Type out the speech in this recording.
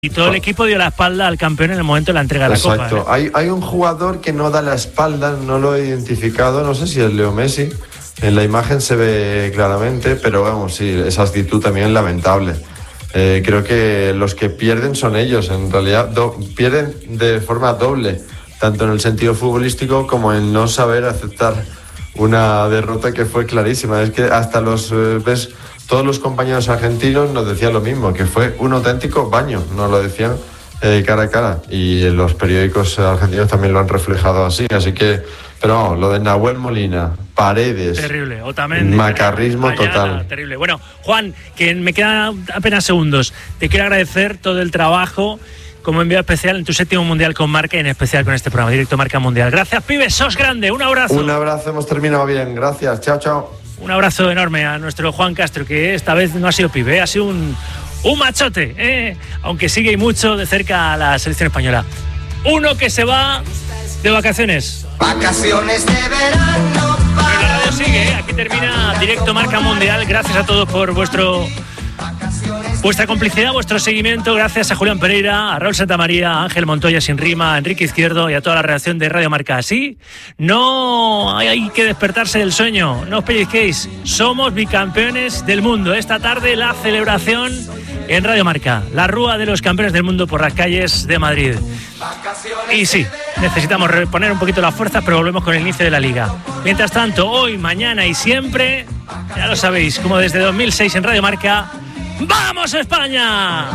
Y todo el equipo dio la espalda al campeón en el momento de la entrega de la copa. Exacto. Hay un jugador que no da la espalda, no lo he identificado, no sé si es Leo Messi. En la imagen se ve claramente, pero vamos, sí, esa actitud también es lamentable. Creo que los que pierden son ellos, en realidad pierden de forma doble, tanto en el sentido futbolístico como en no saber aceptar una derrota que fue clarísima. Es que hasta todos los compañeros argentinos nos decían lo mismo, que fue un auténtico baño, nos lo decían cara a cara, y los periódicos argentinos también lo han reflejado así que, pero vamos, lo de Nahuel Molina, Paredes, terrible, Otamendi, macarrismo Mañana, total. Terrible. Bueno, Juan, que me quedan apenas segundos, te quiero agradecer todo el trabajo como enviado especial en tu 7º Mundial con Marca y en especial con este programa Directo Marca Mundial. Gracias, pibes, sos grande, un abrazo. Un abrazo, hemos terminado bien, gracias, chao. Un abrazo enorme a nuestro Juan Castro, que esta vez no ha sido pibe, ha sido un machote, aunque sigue mucho de cerca a la selección española. Uno que se va de vacaciones. Vacaciones de verano. Pero la radio sigue, aquí termina Directo Marca Mundial. Gracias a todos por vuestra complicidad, vuestro seguimiento. Gracias a Julián Pereira, a Raúl Santamaría, a Ángel Montoya Sin Rima, a Enrique Izquierdo y a toda la redacción de Radio Marca. Así no hay que despertarse del sueño, no os pellizquéis. Somos bicampeones del mundo. Esta tarde la celebración en Radio Marca, la rúa de los campeones del mundo por las calles de Madrid. Y sí, necesitamos reponer un poquito las fuerzas, pero volvemos con el inicio de la Liga. Mientras tanto, hoy, mañana y siempre, ya lo sabéis, como desde 2006 en Radio Marca, ¡vamos España!